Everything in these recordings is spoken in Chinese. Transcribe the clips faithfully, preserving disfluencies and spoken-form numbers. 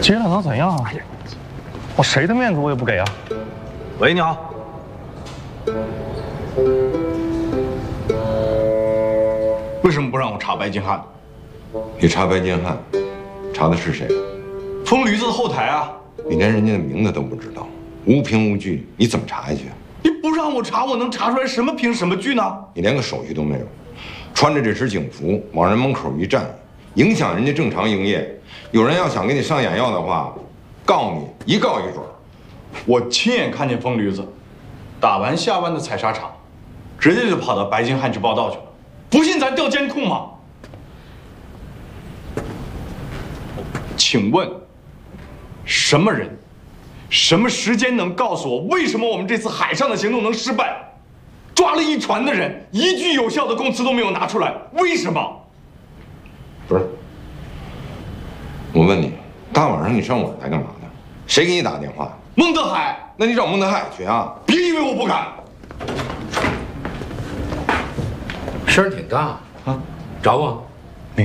接了能怎样啊？我谁的面子我也不给啊！喂，你好。为什么不让我查白金汉？ 你查白金汉，查的是谁？ 疯驴子的后台啊！ 你连人家的名字都不知道，无凭无据，你怎么查下去？ 你不让我查，我能查出来什么凭什么据呢？ 你连个手续都没有，穿着这身警服往人门口一站，影响人家正常营业。有人要想给你上眼药的话，告你一告一准。 我亲眼看见疯驴子打完下湾的采砂场，直接就跑到白金汉去报道去了。不信咱调监控吗？请问，什么人、什么时间能告诉我，为什么我们这次海上的行动能失败？抓了一船的人，一句有效的供词都没有拿出来，为什么？ 不是，我问你，大晚上你上我来干嘛的？谁给你打的电话？ 孟德海。 那你找孟德海去啊！ 别以为我不敢。 声儿挺大啊，找我？ 没有。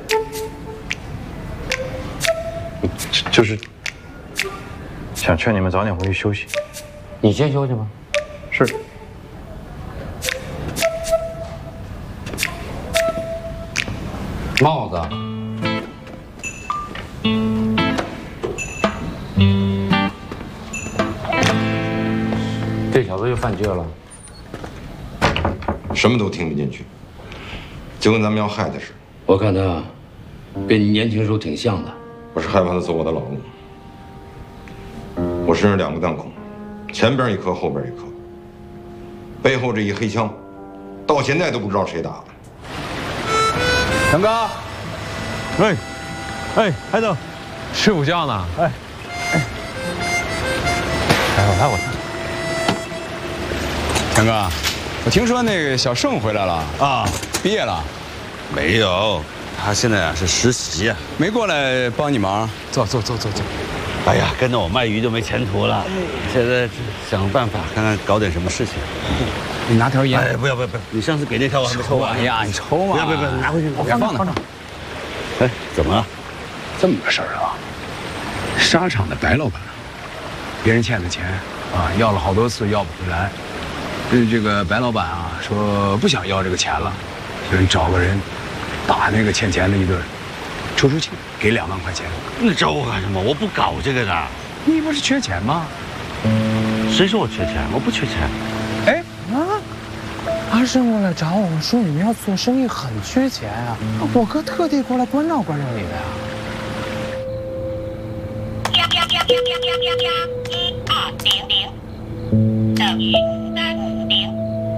就是想劝你们早点回去休息。 你先休息吧。 是。 帽子。这小子又犯戒了。 什么都听不进去，就跟咱们要害他似的。 我看他跟你年轻时候挺像的。 我是害怕他走我的老路。我身上两个弹孔，前边一颗，后边一颗。背后这一黑枪，到现在都不知道谁打的。 强哥，喂，哎，海总，睡午觉呢？哎，哎，来，我来，我来。强哥，我听说那个小盛回来了啊，毕业了？ 没有，他现在啊是实习啊， 没过来帮你忙。坐坐坐坐坐。 哎呀，跟着我卖鱼就没前途了。现在想办法看看搞点什么事情。 你拿条烟。 哎，不要不要不要！你上次给那条我还没抽完。 哎呀，你抽嘛！ 不要不要不要，拿回去， 别放那。 哎，怎么了？ 这么个事儿啊，沙场的白老板，别人欠的钱啊，要了好多次要不回来。这这个白老板啊，说不想要这个钱了，就找个人打那个欠钱的一顿，出出气，给两万块钱。 你找我干什么？我不搞这个的。 你不是缺钱吗？ 谁说我缺钱？我不缺钱。 哎啊！阿胜过来找我说你们要做生意很缺钱啊，我哥特地过来关照关照你的呀。 一二零零等于三五零。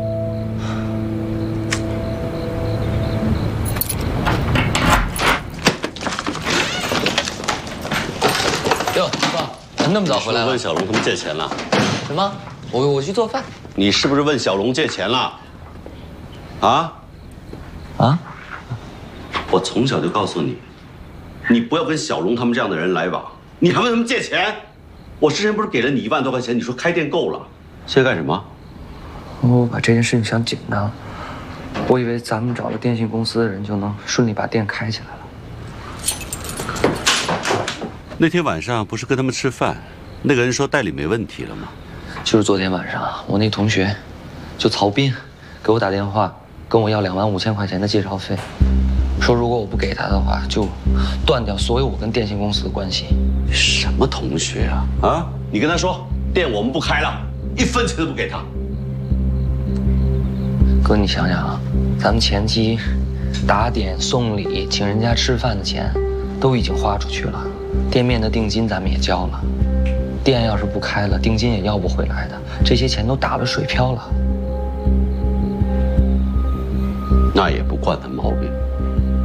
哟，爸，怎么那么早回来了？ 问小龙他们借钱了？ 什么？我我去做饭。 你是不是问小龙借钱了？啊？ 啊？ 我从小就告诉你，你不要跟小龙他们这样的人来往。你还问他们借钱？我之前不是给了你一万多块钱，你说开店够了，现在干什么？ 我把这件事情想简单了，我以为咱们找了电信公司的人就能顺利把店开起来了。 那天晚上不是跟他们吃饭，那个人说代理没问题了吗？ 就是昨天晚上，我那同学，就曹斌，给我打电话，跟我要两万五千块钱的介绍费，说如果我不给他的话，就断掉所有我跟电信公司的关系。 什么同学啊？啊！你跟他说，店我们不开了，一分钱都不给他。 哥，你想想啊，咱们前期打点、送礼、请人家吃饭的钱，都已经花出去了，店面的定金咱们也交了。店要是不开了，定金也要不回来的，这些钱都打了水漂了。 那也不惯他毛病。